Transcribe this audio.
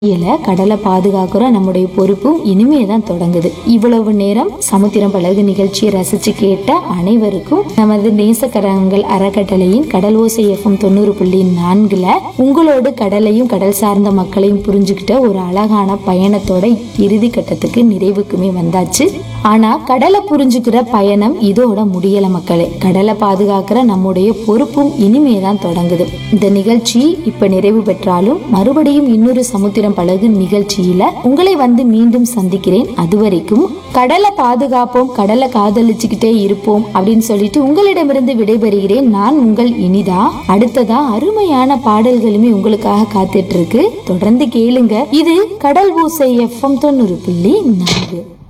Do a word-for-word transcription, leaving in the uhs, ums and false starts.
இல்ல கடலை பாதுகாக்கிற நம்முடைய பொறுப்பும் இனிமே தான் தொடங்குது. இவ்வளவு நேரம் சமுத்திரம் பழகு நிகழ்ச்சியை ரசிச்சு கேட்ட அனைவருக்கும் நமது நேசக்கரங்கள் அறக்கட்டளையின் கடல் ஓசை எஃப்எம் தொண்ணூறு புள்ளி நான்குல உங்களோடு கடலையும் கடல் சார்ந்த மக்களையும் புரிஞ்சுக்கிட்ட ஒரு அழகான பயணத்தோட இறுதி கட்டத்துக்கு நிறைவுக்குமே வந்தாச்சு. ஆனா கடலை புரிஞ்சுக்கிற பயணம் இதோட முடியல மக்களே. கடலை பாதுகாக்கிற நம்முடைய பொறுப்பும் இனிமே தான் தொடங்குது. இந்த நிகழ்ச்சி இப்ப நிறைவு பெற்றாலும் மறுபடியும் இன்னொரு சமுத்திரம் பழகு நிகழ்ச்சியில உங்களை வந்து மீண்டும் சந்திக்கிறேன். அதுவரைக்கும் கடலை பாதுகாப்போம், கடலை காதலிச்சுக்கிட்டே இருப்போம் அப்படின்னு சொல்லிட்டு உங்களிடமிருந்து விடைபெறுகிறேன். நான் உங்கள் இனிதா. அடுத்ததா அருமையான பாடல்களுமே உங்களுக்காக காத்துட்டு இருக்கு. தொடர்ந்து கேளுங்க. இது கடல் ஓசை எஃப்எம் தொண்ணூறு புள்ளி நான்கு.